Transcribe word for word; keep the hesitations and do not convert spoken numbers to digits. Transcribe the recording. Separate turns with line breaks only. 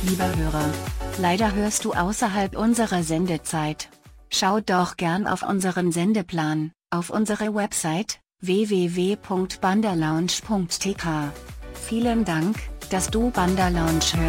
Lieber Hörer, leider hörst du außerhalb unserer Sendezeit. Schau doch gern auf unseren Sendeplan, auf unsere Website, w w w punkt banderlounge punkt t k. Vielen Dank, dass du Banderlounge hörst.